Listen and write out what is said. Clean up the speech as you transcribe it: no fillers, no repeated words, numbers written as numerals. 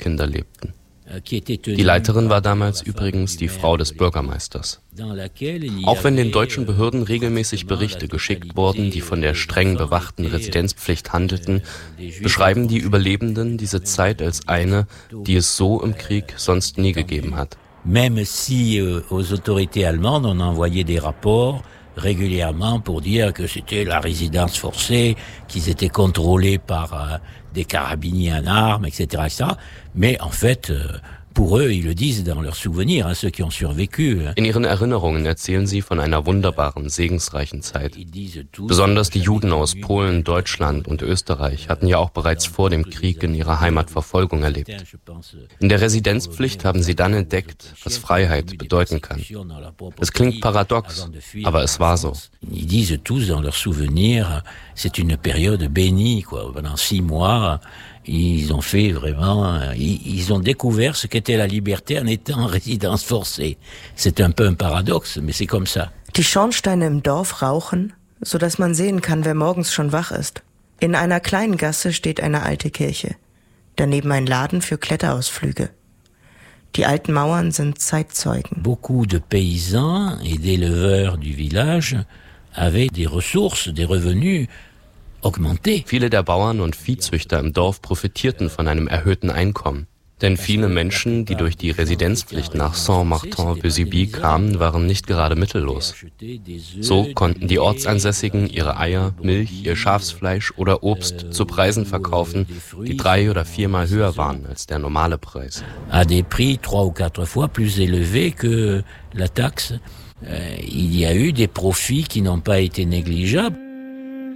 Kinder lebten. Die Leiterin war damals übrigens die Frau des Bürgermeisters. Auch wenn den deutschen Behörden regelmäßig Berichte geschickt wurden, die von der streng bewachten Residenzpflicht handelten, beschreiben die Überlebenden diese Zeit als eine, die es so im Krieg sonst nie gegeben hat. Même si aux autorités allemandes on envoyait des rapports régulièrement pour dire que c'était la résidence forcée, qu'ils étaient contrôlés par des carabiniers en armes, etc., etc. Mais en fait, pour eux, ils le disent dans leurs souvenirs, ceux qui ont survécu. In ihren Erinnerungen erzählen sie von einer wunderbaren, segensreichen Zeit. Besonders die Juden aus Polen, Deutschland und Österreich hatten ja auch bereits vor dem Krieg in ihrer Heimat Verfolgung erlebt. In der Residenzpflicht haben sie dann entdeckt, was Freiheit bedeuten kann. Es klingt paradox, aber es war so. Ils disent tous dans leurs souvenirs, c'est une période bénie, quoi. Pendant 6 mois, ils ont fait vraiment, ils ont découvert ce qu'était la liberté en étant en résidence forcée. C'est un peu un paradoxe, mais c'est comme ça. Die Schornsteine im Dorf rauchen, so dass man sehen kann, wer morgens schon wach ist. In einer kleinen Gasse steht eine alte Kirche. Daneben ein Laden für Kletterausflüge. Die alten Mauern sind Zeitzeugen. Beaucoup de paysans et d'éleveurs du village avaient des ressources, des revenus augmentés. Viele der Bauern und Viehzüchter im Dorf profitierten von einem erhöhten Einkommen. Denn viele Menschen, die durch die Residenzpflicht nach Saint-Martin-Vésubie kamen, waren nicht gerade mittellos. So konnten die Ortsansässigen ihre Eier, Milch, ihr Schafsfleisch oder Obst zu Preisen verkaufen, die 3- oder 4-mal höher waren als der normale Preis. À des prix 3 ou 4 fois plus élevés que la taxe. Il y a eu des profits qui n'ont pas été négligeables.